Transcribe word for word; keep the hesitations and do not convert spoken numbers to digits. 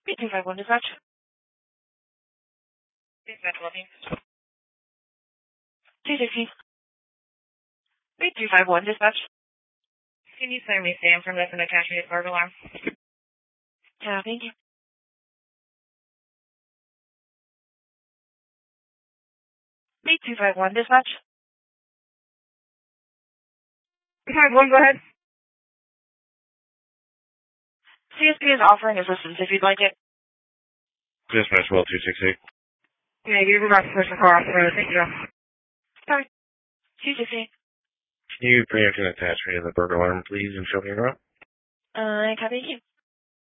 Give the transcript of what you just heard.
B two five one dispatch. Dispatch looking. two sixty. B two five one dispatch. Can you send me Sam from this and attach me to the burglar alarm? Yeah, thank you. B two five one dispatch. B two five one, go ahead. C S P is offering assistance if you'd like it. Dispatch well two six eight. Yeah, you're about to push the car off the road. Thank you. Sorry. two sixty. Can you preempt and attach me to the burglar alarm, please, and show me around? Uh, copy.